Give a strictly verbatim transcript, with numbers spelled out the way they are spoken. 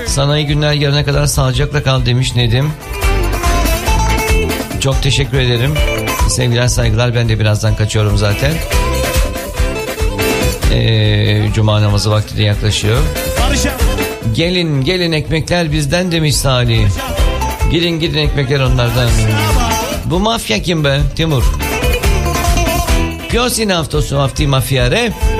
Sana iyi günler, yarına kadar sağlıcakla kal demiş Nedim. Çok teşekkür ederim. Sevgiler, saygılar. Ben de birazdan kaçıyorum zaten. Ee, Cuma namazı vakti de yaklaşıyor. Gelin gelin ekmekler bizden demiş Salih. Gidin gidin ekmekler onlardan. Bu mafya kim be Timur? Piosina haftosu hafti mafya re.